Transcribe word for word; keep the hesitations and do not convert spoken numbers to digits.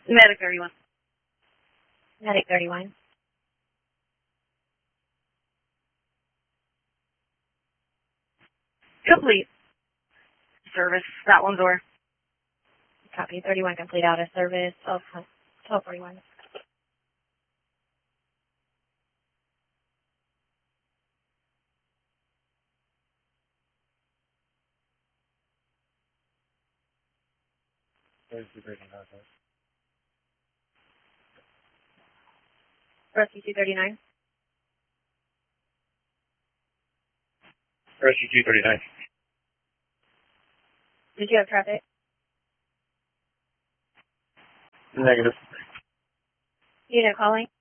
Medic thirty-one. Medic thirty-one. Complete. Service. That one's or. Copy. thirty-one complete out of service. twelve forty-one. Rescue two thirty-nine. Rescue two thirty-nine. Did you have traffic? Negative. Unit calling.